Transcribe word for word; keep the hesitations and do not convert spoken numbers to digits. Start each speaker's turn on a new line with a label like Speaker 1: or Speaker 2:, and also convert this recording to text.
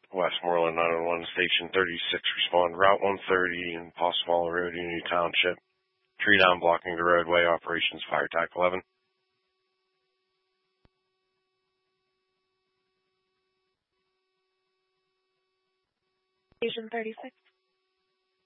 Speaker 1: Westmoreland nine one one, Station thirty-six, respond. Route one thirty in Possum Road, Unity Township. Tree down blocking the roadway. Operations Fire Tac eleven.
Speaker 2: Station thirty-six.